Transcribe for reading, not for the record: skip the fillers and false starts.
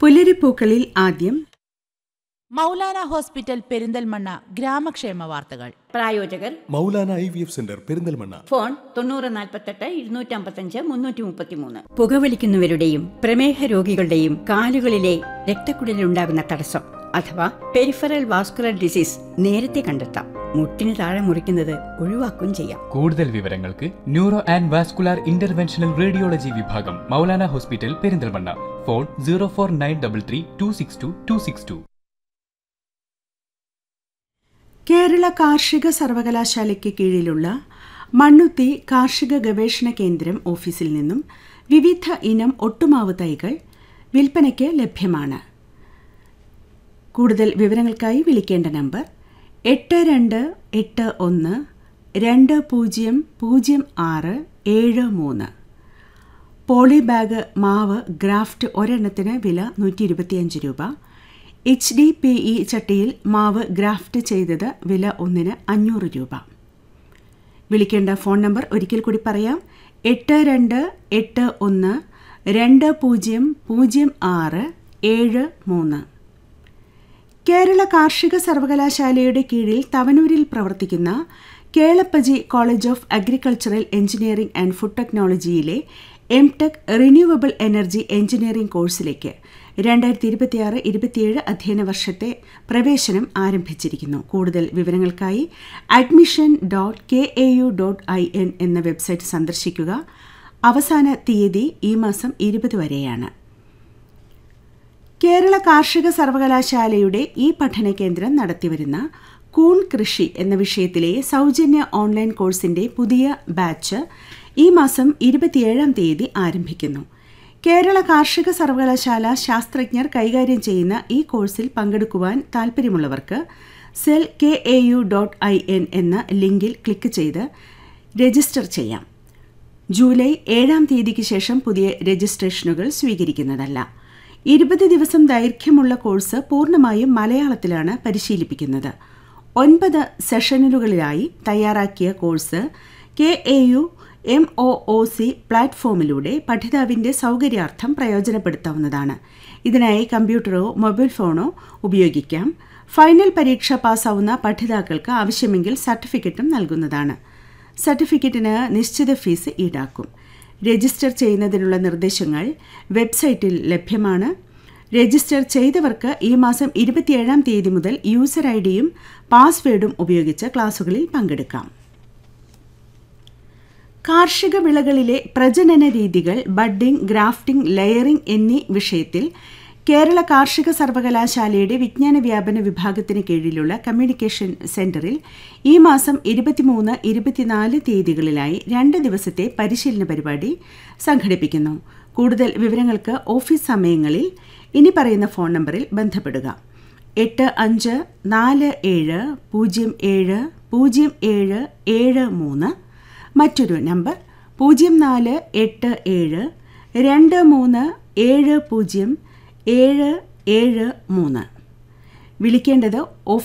പുലരിപ്പൂക്കളിൽ ആദ്യം മൗലാന ഹോസ്പിറ്റൽ പെരിന്തൽമണ്ണ ഗ്രാമക്ഷേമ വാർത്തകൾ. പ്രായോജകർ Maulana IVF centre Perinthalmanna. Phone 9048 255 333. പുകവലിക്കുന്നവരുടെയും പ്രമേഹ രോഗികളുടെയും കാലുകളിലെ രക്തക്കുഴലിലുണ്ടാകുന്ന തടസ്സം അഥവാ പെരിഫറൽ വാസ്കുലർ ഡിസീസ് നേരത്തെ കണ്ടെത്താം. മുട്ടിന് താഴെ മുറിക്കുന്നത് ഒഴിവാക്കുകയും ചെയ്യാം. കൂടുതൽ വിവരങ്ങൾക്ക് neuro and vascular interventional radiology വിഭാഗം മൗലാന ഹോസ്പിറ്റൽ പെരിന്തൽമണ്ണ. ഫോൺ 04933 262 262. കേരള കാർഷിക സർവകലാശാലയ്ക്ക് കീഴിലുള്ള മണ്ണുത്തി കാർഷിക ഗവേഷണ കേന്ദ്രം ഓഫീസിൽ നിന്നും വിവിധ ഇനം ഒട്ടുമാവ് തൈകൾ വിൽപ്പനയ്ക്ക് ലഭ്യമാണ്. കൂടുതൽ വിവരങ്ങൾക്കായി വിളിക്കേണ്ട നമ്പർ 8281200673. പോളിബാഗ് മാവ് ഗ്രാഫ്റ്റ് ഒരെണ്ണത്തിന് വില 125 രൂപ. HDPE ചട്ടിയിൽ മാവ് ഗ്രാഫ്റ്റ് ചെയ്തത് വില ഒന്നിന് 500 രൂപ. വിളിക്കേണ്ട ഫോൺ നമ്പർ ഒരിക്കൽ കൂടി പറയാം: 8281200673. കേരള കാർഷിക സർവകലാശാലയുടെ കീഴിൽ തവനൂരിൽ പ്രവർത്തിക്കുന്ന Kelappaji college of agricultural engineering and food ടെക്നോളജിയിലെ MTech renewable energy engineering കോഴ്സിലേക്ക് 2026-27 അധ്യയന വർഷത്തെ പ്രവേശനം ആരംഭിച്ചിരിക്കുന്നു. കൂടുതൽ വിവരങ്ങൾക്കായി admission.kau.in എന്ന വെബ്സൈറ്റ് സന്ദർശിക്കുക. അവസാന തീയതി ഈ മാസം 20 വരെയാണ്. കേരള കാർഷിക സർവകലാശാലയുടെ ഈ പഠന കേന്ദ്രം നടത്തിവരുന്ന കൂൺ കൃഷി എന്ന വിഷയത്തിലെ സൗജന്യ ഓൺലൈൻ കോഴ്സിന്റെ പുതിയ ബാച്ച് ഈ മാസം 27 തീയതി ആരംഭിക്കുന്നു. കേരള കാർഷിക സർവകലാശാല ശാസ്ത്രജ്ഞർ കൈകാര്യം ചെയ്യുന്ന ഈ കോഴ്സിൽ പങ്കെടുക്കുവാൻ താൽപ്പര്യമുള്ളവർക്ക് selkau.in എന്ന ലിങ്കിൽ ക്ലിക്ക് ചെയ്ത് രജിസ്റ്റർ ചെയ്യാം. ജൂലൈ 7 തീയതിക്ക് ശേഷം പുതിയ രജിസ്ട്രേഷനുകൾ സ്വീകരിക്കുന്നതല്ല. 20 ദിവസം ദൈർഘ്യമുള്ള കോഴ്സ് പൂർണ്ണമായും മലയാളത്തിലാണ് പരിശീലിപ്പിക്കുന്നത്. 9 സെഷനുകളിലായി തയ്യാറാക്കിയ കോഴ്സ് KAU MOOC പ്ലാറ്റ്ഫോമിലൂടെ പഠിതാവിൻ്റെ സൗകര്യാർത്ഥം പ്രയോജനപ്പെടുത്താവുന്നതാണ്. ഇതിനായി കമ്പ്യൂട്ടറോ മൊബൈൽ ഫോണോ ഉപയോഗിക്കാം. ഫൈനൽ പരീക്ഷ പാസ്സാവുന്ന പഠിതാക്കൾക്ക് ആവശ്യമെങ്കിൽ സർട്ടിഫിക്കറ്റും നൽകുന്നതാണ്. സർട്ടിഫിക്കറ്റിന് നിശ്ചിത ഫീസ് ഈടാക്കും. രജിസ്റ്റർ ചെയ്യുന്നതിനുള്ള നിർദ്ദേശങ്ങൾ വെബ്സൈറ്റിൽ ലഭ്യമാണ്. രജിസ്റ്റർ ചെയ്തവർക്ക് ഈ മാസം 27 തീയതി മുതൽ യൂസർ ഐഡിയും പാസ്വേഡും ഉപയോഗിച്ച് ക്ലാസുകളിൽ പങ്കെടുക്കാം. കാർഷിക വിളകളിലെ പ്രജനന രീതികൾ, ബഡ്ഡിംഗ്, ഗ്രാഫ്റ്റിംഗ്, ലെയറിംഗ് എന്നീ വിഷയത്തിൽ കേരള കാർഷിക സർവകലാശാലയുടെ വിജ്ഞാന വ്യാപന വിഭാഗത്തിന് കീഴിലുള്ള കമ്മ്യൂണിക്കേഷൻ സെന്ററിൽ ഈ മാസം 23, 24 തീയതികളിലായി 2 ദിവസത്തെ പരിശീലന പരിപാടി സംഘടിപ്പിക്കുന്നു. കൂടുതൽ വിവരങ്ങൾക്ക് ഓഫീസ് സമയങ്ങളിൽ ഇനി പറയുന്ന ഫോൺ നമ്പറിൽ ബന്ധപ്പെടുക: 8540700773. മറ്റൊരു നമ്പർ 048723707773. വിളിക്കേണ്ടത്